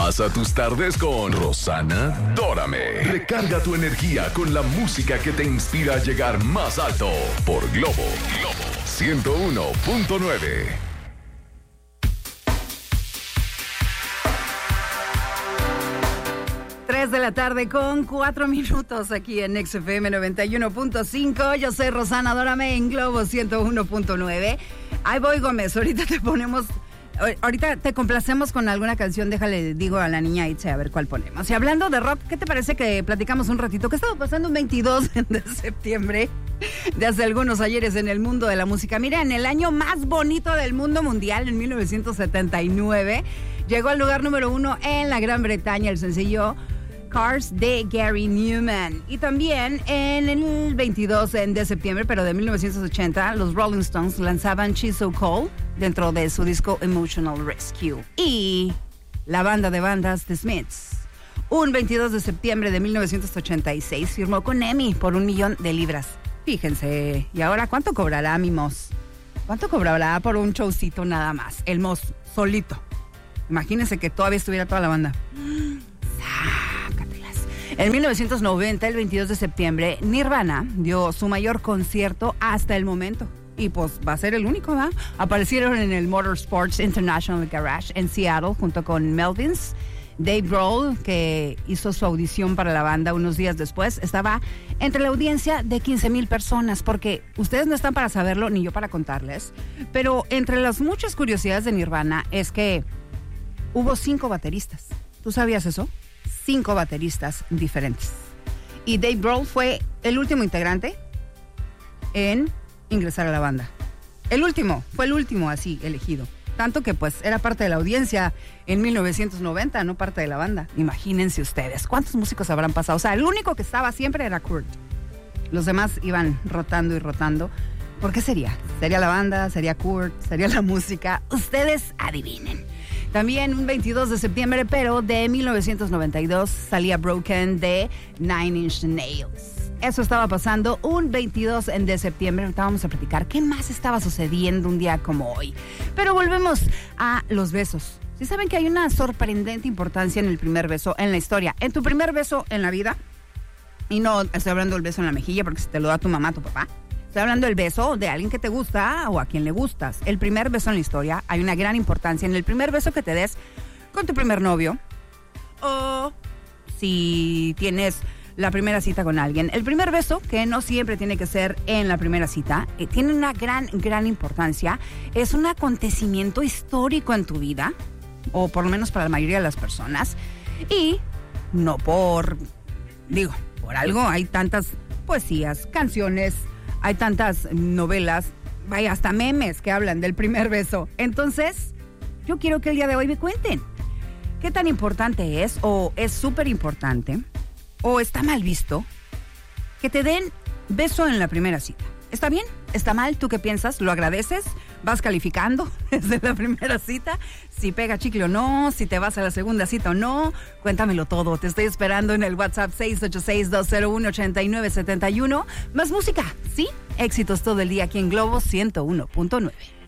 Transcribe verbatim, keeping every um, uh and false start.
Pasa tus tardes con Rosana Dórame. Recarga tu energía con la música que te inspira a llegar más alto por Globo, Globo ciento uno punto nueve. tres de la tarde con cuatro minutos aquí en X F M noventa y uno punto cinco. Yo soy Rosana Dórame en Globo ciento uno punto nueve. Ahí voy, Gómez. Ahorita te ponemos... Ahorita te complacemos con alguna canción. Déjale, digo a la niña Itze a ver cuál ponemos. Y hablando de rock, ¿qué te parece que platicamos un ratito? ¿Qué estaba pasando un veintidós de septiembre de hace algunos ayeres en el mundo de la música? Mira, en el año más bonito del mundo mundial, en mil novecientos setenta y nueve, llegó al lugar número uno en la Gran Bretaña el sencillo Cars de Gary Newman. Y también en el veintidós de septiembre, pero de mil novecientos ochenta, los Rolling Stones lanzaban She's So Cold dentro de su disco Emotional Rescue. Y la banda de bandas The Smiths, un veintidós de septiembre de mil novecientos ochenta y seis, firmó con EMI por un millón de libras. Fíjense, ¿y ahora cuánto cobrará mi Moss? ¿Cuánto cobrará por un showcito nada más? El Moss solito. Imagínense que todavía estuviera toda la banda. En mil novecientos noventa, el veintidós de septiembre, Nirvana dio su mayor concierto hasta el momento. Y pues va a ser el único, ¿verdad? Aparecieron en el Motorsports International Garage en Seattle junto con Melvins. Dave Grohl, que hizo su audición para la banda unos días después, estaba entre la audiencia de quince mil personas, porque ustedes no están para saberlo ni yo para contarles, pero entre las muchas curiosidades de Nirvana es que hubo cinco bateristas. ¿Tú sabías eso? Cinco bateristas diferentes. Y Dave Grohl fue el último integrante en ingresar a la banda. El último, fue el último así elegido. Tanto que pues era parte de la audiencia en mil novecientos noventa, no parte de la banda. Imagínense ustedes, ¿cuántos músicos habrán pasado? O sea, el único que estaba siempre era Kurt. Los demás iban rotando y rotando. ¿Por qué sería? ¿Sería la banda? ¿Sería Kurt? ¿Sería la música? Ustedes adivinen. También un veintidós de septiembre, pero de mil novecientos noventa y dos, salía Broken de Nine Inch Nails. Eso estaba pasando un veintidós de septiembre. Ahorita vamos a platicar qué más estaba sucediendo un día como hoy. Pero volvemos a los besos. ¿Sí saben que hay una sorprendente importancia en el primer beso en la historia? En tu primer beso en la vida, y no estoy hablando del beso en la mejilla porque si te lo da tu mamá, tu papá. Estoy hablando del beso de alguien que te gusta o a quien le gustas. El primer beso en la historia, hay una gran importancia en el primer beso que te des con tu primer novio. O si tienes la primera cita con alguien. El primer beso, que no siempre tiene que ser en la primera cita, eh, tiene una gran, gran importancia. Es un acontecimiento histórico en tu vida, o por lo menos para la mayoría de las personas. Y no por, digo, por algo hay tantas poesías, canciones, hay tantas novelas, vaya, hasta memes que hablan del primer beso. Entonces, yo quiero que el día de hoy me cuenten qué tan importante es, o es súper importante, o está mal visto, que te den beso en la primera cita. ¿Está bien? ¿Está mal? ¿Tú qué piensas? ¿Lo agradeces? ¿Vas calificando desde la primera cita? Si pega chicle o no, si te vas a la segunda cita o no. Cuéntamelo todo. Te estoy esperando en el WhatsApp seis ocho seis, dos cero uno, ocho nueve siete uno. Más música, ¿sí? Éxitos todo el día aquí en Globo ciento uno punto nueve.